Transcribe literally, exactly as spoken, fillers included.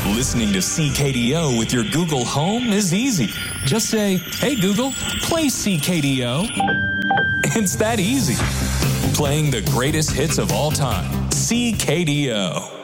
Listening to C K D O with your Google Home is easy. Just say, "Hey Google, play C K D O." It's that easy. Playing the greatest hits of all time. C K D O.